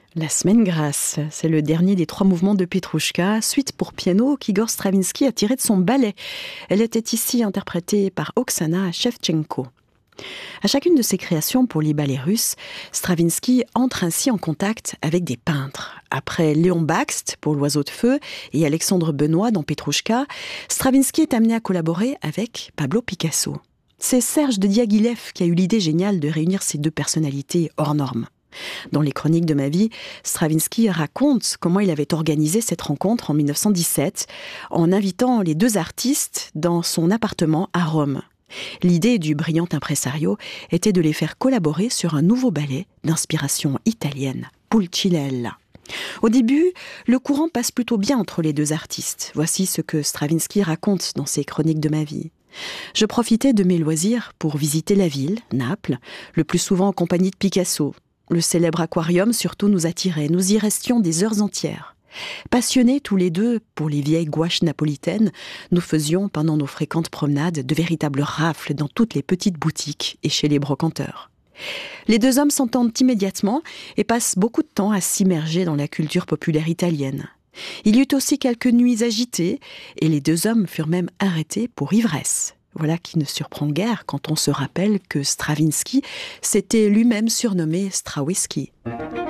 La semaine grasse, c'est le dernier des 3 mouvements de Petrouchka, suite pour piano qu'Igor Stravinsky a tiré de son ballet. Elle était ici interprétée par Oksana Shevchenko. À chacune de ses créations pour les ballets russes, Stravinsky entre ainsi en contact avec des peintres. Après Léon Bakst pour L'Oiseau de feu et Alexandre Benoît dans Petrouchka, Stravinsky est amené à collaborer avec Pablo Picasso. C'est Serge de Diaghilev qui a eu l'idée géniale de réunir ces deux personnalités hors normes. Dans les chroniques de ma vie, Stravinsky raconte comment il avait organisé cette rencontre en 1917 en invitant les deux artistes dans son appartement à Rome. L'idée du brillant impresario était de les faire collaborer sur un nouveau ballet d'inspiration italienne, Pulcinella. Au début, le courant passe plutôt bien entre les deux artistes. Voici ce que Stravinsky raconte dans ses chroniques de ma vie. Je profitais de mes loisirs pour visiter la ville, Naples, le plus souvent en compagnie de Picasso. Le célèbre aquarium surtout nous attirait, nous y restions des heures entières. Passionnés tous les deux pour les vieilles gouaches napolitaines, nous faisions pendant nos fréquentes promenades de véritables rafles dans toutes les petites boutiques et chez les brocanteurs. Les deux hommes s'entendent immédiatement et passent beaucoup de temps à s'immerger dans la culture populaire italienne. Il y eut aussi quelques nuits agitées et les deux hommes furent même arrêtés pour ivresse. Voilà qui ne surprend guère quand on se rappelle que Stravinsky s'était lui-même surnommé Strawisky.